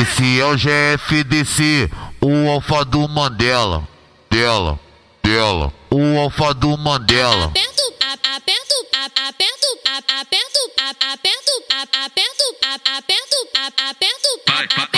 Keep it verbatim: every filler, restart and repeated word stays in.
Esse é o G F D C, o alfa do Mandela. Dela, dela, o alfa do Mandela. Aperto, aperto, aperto, aperto, aperto, aperto, aperto, aperto, aperto, aperto.